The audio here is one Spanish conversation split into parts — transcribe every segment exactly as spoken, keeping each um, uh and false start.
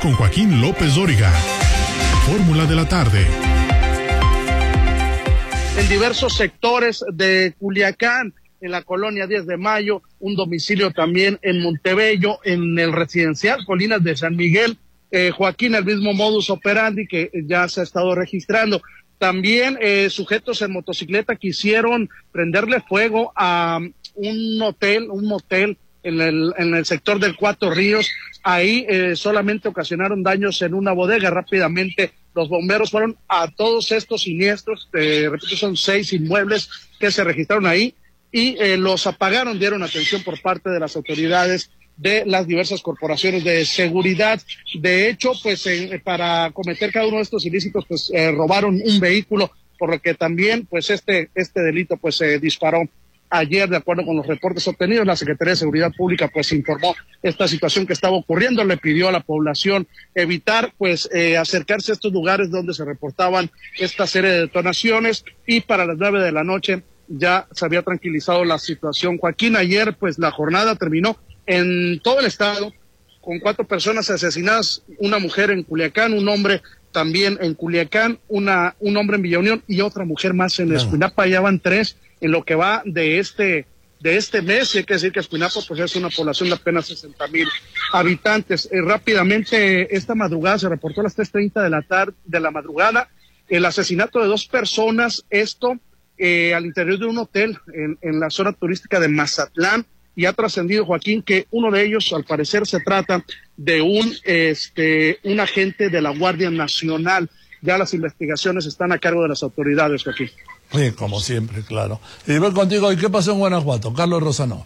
con Joaquín López Dóriga. Fórmula de la tarde. En diversos sectores de Culiacán, en la colonia diez de mayo, un domicilio también en Montebello, en el residencial Colinas de San Miguel, eh, Joaquín, el mismo modus operandi que ya se ha estado registrando. También eh, sujetos en motocicleta quisieron prenderle fuego a un hotel, un motel en el, en el sector del Cuatro Ríos. Ahí eh, solamente ocasionaron daños en una bodega. Rápidamente los bomberos fueron a todos estos siniestros, eh, repito, son seis inmuebles que se registraron ahí, y eh, los apagaron, dieron atención por parte de las autoridades de las diversas corporaciones de seguridad. De hecho, pues eh, para cometer cada uno de estos ilícitos, pues eh, robaron un vehículo, por lo que también pues este este delito pues se eh, disparó ayer. De acuerdo con los reportes obtenidos, la Secretaría de Seguridad Pública pues informó esta situación que estaba ocurriendo, le pidió a la población evitar pues eh, acercarse a estos lugares donde se reportaban esta serie de detonaciones, y para las nueve de la noche ya se había tranquilizado la situación. Joaquín, ayer pues la jornada terminó en todo el estado con cuatro personas asesinadas, una mujer en Culiacán, un hombre también en Culiacán, una un hombre en Villa Unión y otra mujer más en Escuinapa. Ya van tres en lo que va de este de este mes. Hay que decir que Escuinapa pues es una población de apenas sesenta mil habitantes. Eh, rápidamente, esta madrugada se reportó a las tres treinta de la tarde de la madrugada el asesinato de dos personas, esto eh, al interior de un hotel en, en la zona turística de Mazatlán, y ha trascendido, Joaquín, que uno de ellos al parecer se trata de un este un agente de la Guardia Nacional. Ya las investigaciones están a cargo de las autoridades, Joaquín. Sí, como siempre, claro. Y voy contigo, ¿y qué pasó en Guanajuato? Carlos Lozano.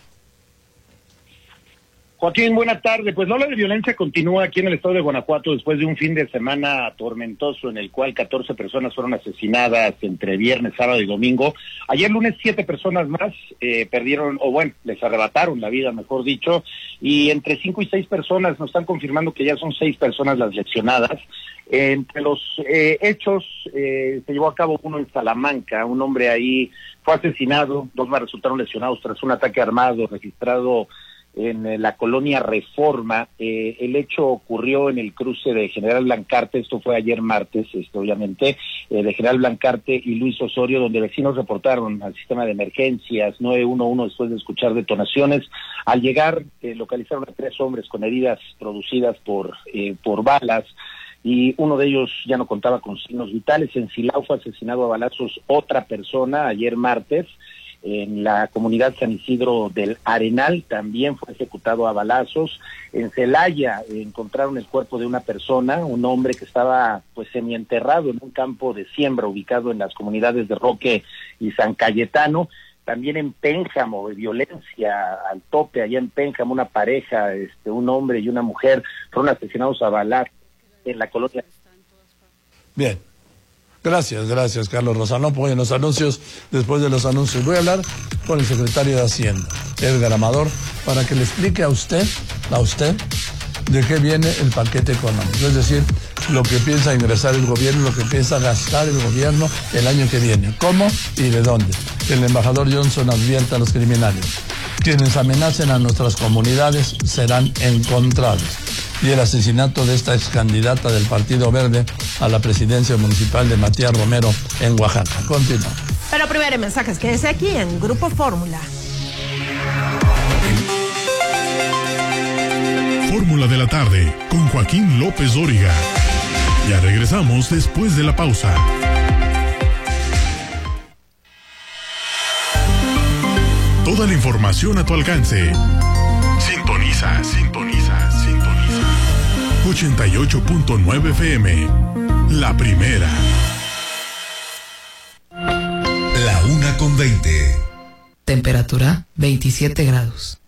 Joaquín, buena tarde. Pues la ola de violencia continúa aquí en el estado de Guanajuato después de un fin de semana tormentoso en el cual catorce personas fueron asesinadas entre viernes, sábado y domingo. Ayer lunes siete personas más eh, perdieron, o bueno, les arrebataron la vida, mejor dicho, y entre cinco y seis personas nos están confirmando que ya son seis personas las lesionadas. Entre los eh, hechos eh, se llevó a cabo uno en Salamanca, un hombre ahí fue asesinado, dos más resultaron lesionados tras un ataque armado registrado en eh, la colonia Reforma. Eh, el hecho ocurrió en el cruce de General Blancarte, esto fue ayer martes, esto obviamente, eh, de General Blancarte y Luis Osorio, donde vecinos reportaron al sistema de emergencias nueve uno uno después de escuchar detonaciones. Al llegar, eh, localizaron a tres hombres con heridas producidas por, eh, por balas, y uno de ellos ya no contaba con signos vitales. En Silao fue asesinado a balazos otra persona ayer martes. En la comunidad San Isidro del Arenal también fue ejecutado a balazos. En Celaya eh, encontraron el cuerpo de una persona, un hombre que estaba pues semienterrado en un campo de siembra ubicado en las comunidades de Roque y San Cayetano. También en Pénjamo, violencia al tope, allá en Pénjamo, una pareja, este, un hombre y una mujer fueron asesinados a balazos en la colonia. Bien. Gracias, gracias, Carlos Lozano. Pues en los anuncios, después de los anuncios, voy a hablar con el secretario de Hacienda, Edgar Amador, para que le explique a usted, a usted, de qué viene el paquete económico. Es decir, lo que piensa ingresar el gobierno, lo que piensa gastar el gobierno el año que viene. ¿Cómo y de dónde? El embajador Johnson advierte a los criminales: quienes amenacen a nuestras comunidades serán encontrados. Y el asesinato de esta ex candidata del Partido Verde a la presidencia municipal de Matías Romero en Oaxaca. Continúa. Pero primero mensajes, quédese aquí en Grupo Fórmula. Fórmula de la tarde con Joaquín López Dóriga. Ya regresamos después de la pausa. Toda la información a tu alcance. Sintoniza, sintoniza, sintoniza. ochenta y ocho punto nueve F M. La primera. La una con veinte. Temperatura veintisiete grados.